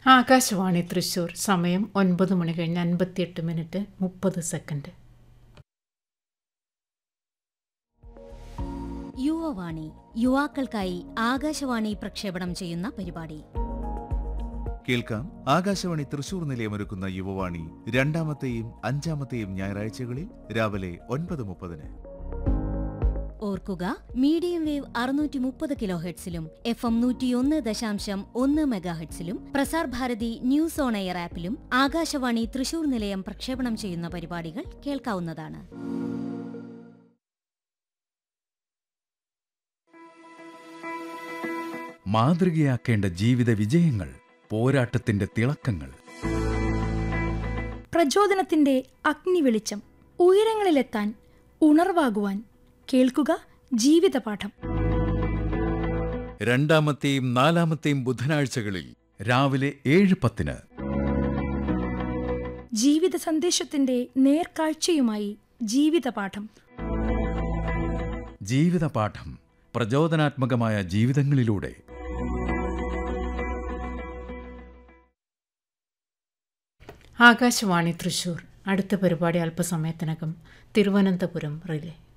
ആകാശവാണി തൃശൂർ. സമയം 9 മണി കഴിഞ്ഞ് 58 30 സെക്കൻഡ്. യുവവാണി യുവാക്കൾക്കായി ആകാശവാണി പ്രക്ഷേപണം ചെയ്യുന്ന പരിപാടി കേൾക്കാം. ആകാശവാണി തൃശൂർ നിലയമൊരുക്കുന്ന യുവവാണി രണ്ടാമത്തെയും അഞ്ചാമത്തെയും ഞായറാഴ്ചകളിൽ രാവിലെ 9:30. ഓർക്കുക, medium wave 630 kilo ഹെർട്സിലും FM 101.1 മെഗാഹെർട്സിലും Prasar Bharati news on air ആപ്പിലും Akashvani Thrissur നിലയം പ്രക്ഷേപണം ചെയ്യുന്ന പരിപാടികൾ കേൾക്കാവുന്നതാണ്. മാതൃകയാക്കേണ്ട ജീവിത വിജയങ്ങൾ, പോരാട്ടത്തിന്റെ തിളക്കങ്ങൾ, പ്രചോദനത്തിന്റെ അഗ്നിവെളിച്ചം, ഉയരങ്ങളിലെത്താൻ ഉണർവാകുവാൻ കേൾക്കുക ജീവിതപാഠം. രണ്ടാമത്തെയും നാലാമത്തെയും ബുധനാഴ്ചകളിൽ രാവിലെ 7:10. ജീവിത സന്ദേശത്തിന്റെ നേർക്കാഴ്ചയുമായി ജീവിതപാഠം. ജീവിതപാഠം, പ്രചോദനാത്മകമായ ജീവിതങ്ങളിലൂടെ. ആകാശവാണി തൃശൂർ. അടുത്ത പരിപാടി അല്പസമയത്തിനകം തിരുവനന്തപുരം റിലേ.